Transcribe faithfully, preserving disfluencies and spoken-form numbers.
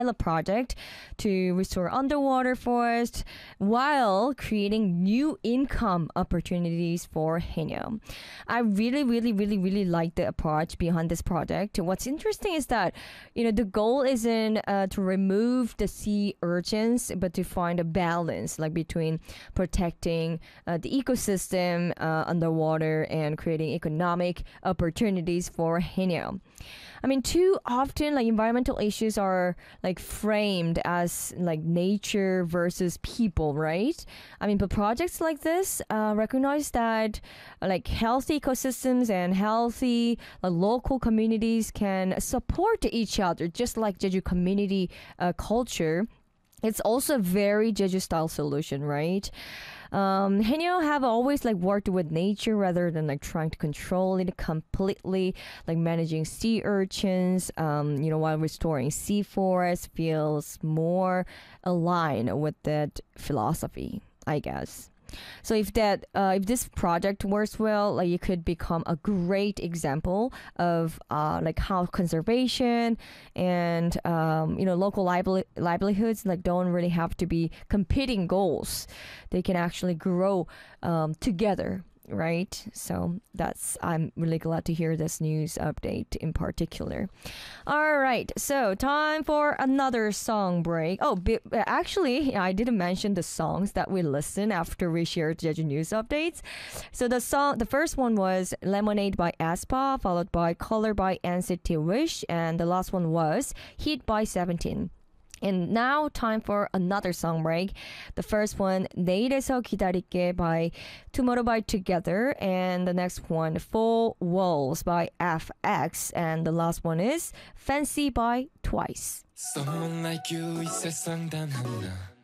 pilot project to restore underwater forests while creating new income opportunities for Haenyeo. I really, really, really, really like the approach behind this project. What's interesting is that, you know, the goal isn't uh, to remove the sea urchins, but to find a balance, like between protecting uh, the ecosystem uh, underwater and creating economic opportunities for Haenyeo. I mean, too often, like environmental issues are like framed as like nature versus people, right? I mean, but projects like this uh, recognize that uh, like healthy ecosystems and healthy uh, local communities can support each other, just like Jeju community uh, culture. It's also a very Jeju style solution, right? Um, Haenyeo have always like worked with nature rather than like trying to control it completely, like managing sea urchins, um, you know, while restoring sea forests feels more aligned with that philosophy, I guess. So if that uh, if this project works well, like it could become a great example of uh, like how conservation and um, you know local lively- livelihoods like don't really have to be competing goals. They can actually grow um, together, right? So that's I'm really glad to hear this news update in particular. All right, so time for another song break. Oh, bi- actually, I didn't mention the songs that we listen after we shared Jeju news updates. So the song, the first one was Lemonade by aespa, followed by Color by N C T Wish, and the last one was Heat by Seventeen. And now, time for another song break. The first one, 내일에서 기다릴게 by Tomorrow by Together. And the next one, Four Walls by F X. And the last one is Fancy by Twice. Someone like you 이 세상 단 하나